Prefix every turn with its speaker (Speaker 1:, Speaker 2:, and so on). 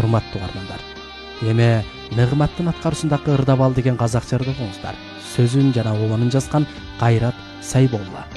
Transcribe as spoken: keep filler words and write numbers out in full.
Speaker 1: урматтуу угармандар. Эми Ныгматтын аткаруусундагы Ырдабал деген казак жырды угуңуздар. Сөзүн жана обонун жазган Кайрат Сайболла.